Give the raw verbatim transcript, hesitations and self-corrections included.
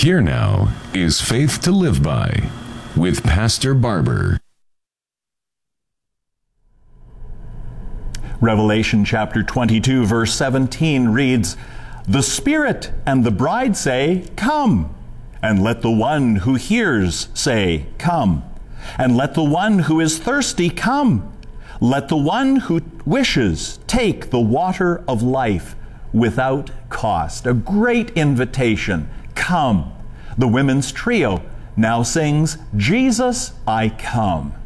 Here now is Faith to Live By with Pastor Barber. Revelation chapter twenty-two, verse seventeen reads, "The Spirit and the bride say, 'Come.' And let the one who hears say, 'Come.' And let the one who is thirsty come. Let the one who wishes take the water of life without cost." A great invitation. Come. The women's trio now sings, "Jesus, I Come."